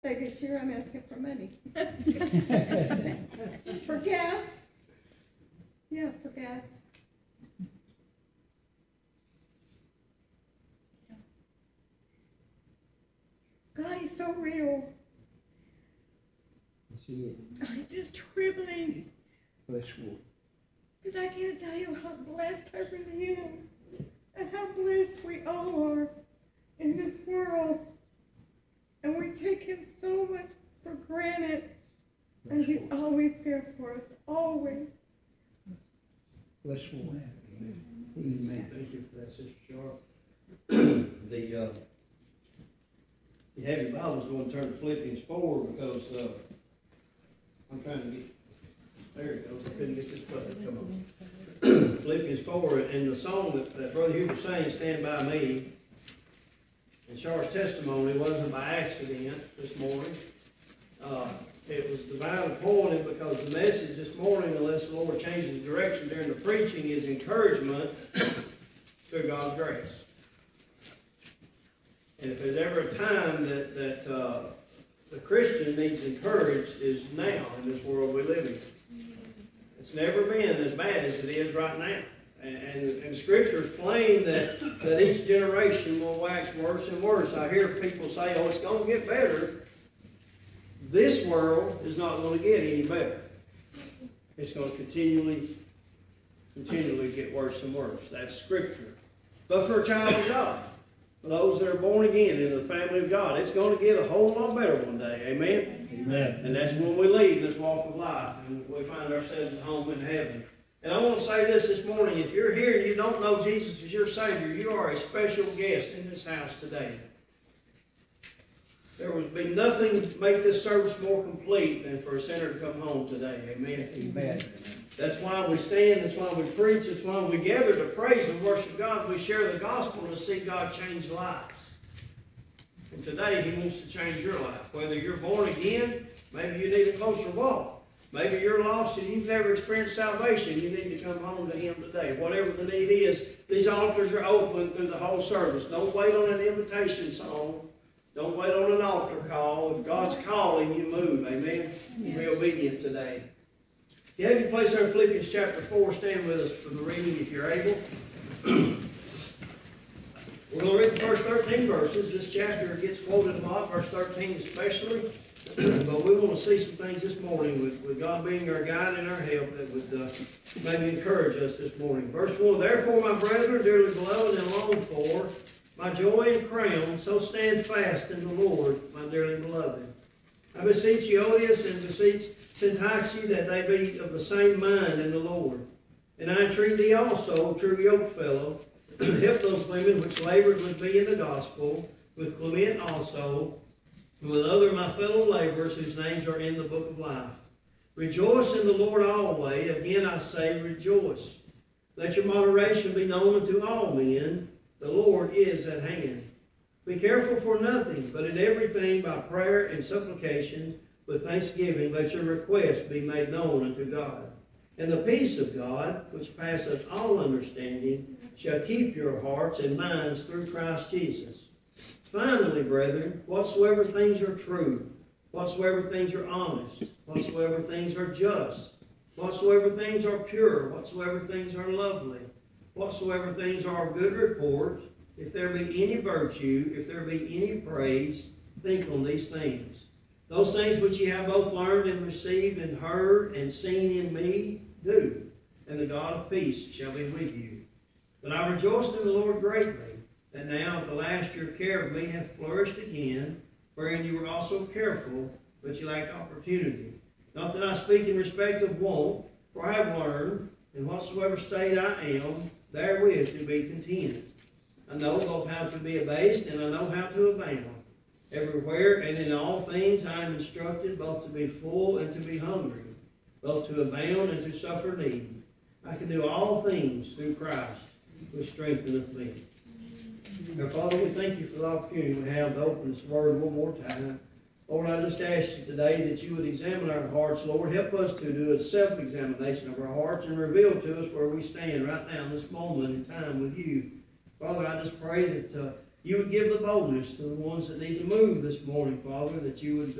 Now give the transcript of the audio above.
Like this year, I'm asking for money. For gas. Yeah, for gas. God, he's so real. I'm just trembling. Bless you. Because I can't tell you how blessed I really am. And how blessed we all are in this world. And we take him so much for granted. And he's always there for us. Always. Bless you. Amen. Thank you for that, Sister Sharp. You have your Bibles, going to turn to Philippians 4 because I'm trying to get, there it goes, I couldn't get this button, come on. Philippians 4, and the song that Brother Hugh was saying, Stand By Me, and Sharp's testimony wasn't by accident this morning. It was divinely appointed because the message this morning, unless the Lord changes direction during the preaching, is encouragement through God's grace. And if there's ever a time that the Christian needs encouraged, is now in this world we live in. It's never been as bad as it is right now. And Scripture is plain that each generation will wax worse and worse. I hear people say, oh, it's going to get better. This world is not going to get any better. It's going to continually get worse and worse. That's Scripture. But for a child of God, for those that are born again in the family of God, it's going to get a whole lot better one day. Amen? Amen. And that's when we leave this walk of life and we find ourselves at home in heaven. And I want to say this morning. If you're here and you don't know Jesus as your Savior, you are a special guest in this house today. There would be nothing to make this service more complete than for a sinner to come home today. Amen? Amen. That's why we stand, that's why we preach, that's why we gather to praise and worship God. We share the gospel to see God change lives. And today He wants to change your life. Whether you're born again, maybe you need a closer walk. Maybe you're lost and you've never experienced salvation. You need to come home to Him today. Whatever the need is, these altars are open through the whole service. Don't wait on an invitation song. Don't wait on an altar call. If God's calling, you move. Amen? Yes. Be obedient today. If you have your place there in Philippians chapter 4, stand with us for the reading if you're able. We're going to read the first 13 verses. This chapter gets quoted a lot, verse 13 especially. But we want to see some things this morning with God being our guide and our help that would maybe encourage us this morning. Verse 1, Therefore, my brethren, dearly beloved and longed for, my joy and crown, so stand fast in the Lord, my dearly beloved. I beseech Euodias and beseech Syntyche that they be of the same mind in the Lord. And I entreat thee also, true yokefellow, help those women which labored with me in the gospel, with Clement also, and with other of my fellow laborers whose names are in the book of life. Rejoice in the Lord always. Again I say, rejoice. Let your moderation be known unto all men. The Lord is at hand. Be careful for nothing, but in everything by prayer and supplication, with thanksgiving, let your requests be made known unto God. And the peace of God, which passeth all understanding, shall keep your hearts and minds through Christ Jesus. Finally, brethren, whatsoever things are true, whatsoever things are honest, whatsoever things are just, whatsoever things are pure, whatsoever things are lovely, whatsoever things are of good report, if there be any virtue, if there be any praise, think on these things. Those things which ye have both learned and received and heard and seen in me, do, and the God of peace shall be with you. But I rejoiced in the Lord greatly, that now at the last your care of me hath flourished again, wherein you were also careful, but you lacked opportunity. Not that I speak in respect of want, for I have learned, in whatsoever state I am, therewith to be content. I know both how to be abased, and I know how to abound. Everywhere and in all things I am instructed both to be full and to be hungry, both to abound and to suffer need. I can do all things through Christ, which strengtheneth me. Our Father, we thank you for the opportunity we have to open this word one more time. Lord, I just ask you today that you would examine our hearts. Lord, help us to do a self-examination of our hearts and reveal to us where we stand right now in this moment in time with you. Father, I just pray that you would give the boldness to the ones that need to move this morning, Father, that you would